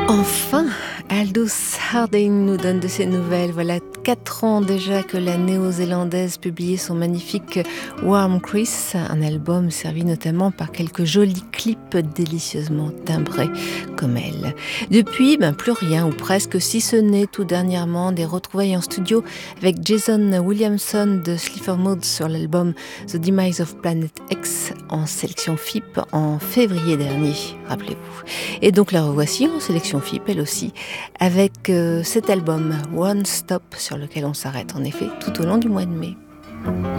Enfin, Aldous Harding nous donne de ses nouvelles. Voilà 4 ans déjà que la néo-zélandaise publiait son magnifique Warm Chris, un album servi notamment par quelques jolis clips délicieusement timbrés comme elle. Depuis, plus rien ou presque, si ce n'est tout dernièrement des retrouvailles en studio avec Jason Williamson de Sleaford Mods sur l'album The Demise of Planet X en sélection FIP en février dernier, rappelez-vous. Et donc la revoici en sélection FIP elle aussi, avec cet album One Stop sur lequel on s'arrête en effet tout au long du mois de mai.